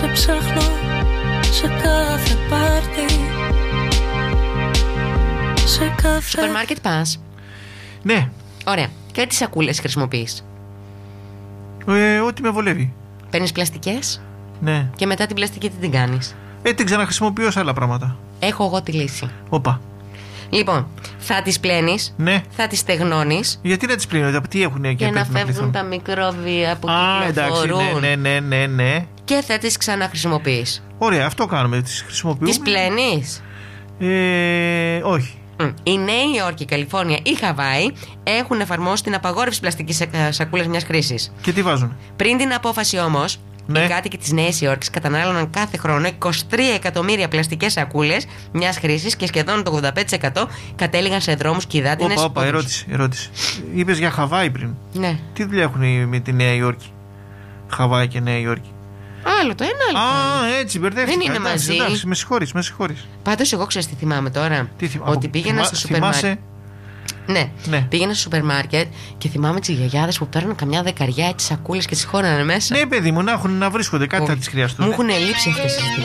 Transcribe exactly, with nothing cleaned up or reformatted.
Σε ψάχνω σε κάθε πάρτι. Σε κάθε... Σούπερ μάρκετ πας? Ναι. Ωραία. Και τι σακούλες χρησιμοποιείς? Ε, ό,τι με βολεύει. Παίρνεις πλαστικές? Ναι. Και μετά την πλαστική τι την κάνεις? Ε, την ξαναχρησιμοποιώ σε άλλα πράγματα. Έχω εγώ τη λύση. Όπα. Λοιπόν, θα τις πλένεις, ναι. θα τις στεγνώνεις. Γιατί να τις πλύνω, τι έχουν εκεί? Για να φεύγουν τα μικρόβια που Α, κυκλοφορούν. εντάξει, ναι, ναι, ναι, ναι. Και θα τις ξαναχρησιμοποιείς. Ωραία, αυτό κάνουμε, τις χρησιμοποιούμε. Τις πλένεις? Ε, όχι. Η Νέα Υόρκη, η Καλιφόρνια, η Χαβάη έχουν εφαρμόσει την απαγόρευση πλαστικής σακούλας μιας χρήσης. Και τι βάζουν? Πριν την απόφαση όμως, ναι. οι κάτοικοι της Νέας Υόρκης κατανάλωναν κάθε χρόνο είκοσι τρία εκατομμύρια πλαστικές σακούλες μιας χρήσης και σχεδόν το ογδόντα πέντε τοις εκατό κατέληγαν σε δρόμους και υδάτινες. Όπα, όπα, ερώτηση, ερώτηση. Είπες για Χαβάη πριν. Ναι. Τι δουλειά έχουν με τη Νέα Υόρκη? Χαβάη και Νέα Υόρκη. Άλλο το ένα, άλλο. Α, έτσι, μπερδεύτηκα. Δεν είναι εντάξει, μαζί. Εντάξει, με συγχωρείς, με συγχωρείς. Πάντως, εγώ ξέρεις τι θυμάμαι τώρα. Τι θυμάμαι? Ότι πήγαινα θυμά, στο σούπερ μάρκετ. Ναι. ναι, πήγαινα στο σούπερ μάρκετ και θυμάμαι τις γιαγιάδες που παίρνουν καμιά δεκαριά τις σακούλες και τις χώρανε μέσα. Ναι, παιδί μου, να, έχουν, να βρίσκονται, κάτι μου, θα τις χρειαστούν. Μου έχουν λείψει αυτές τις στιγμές.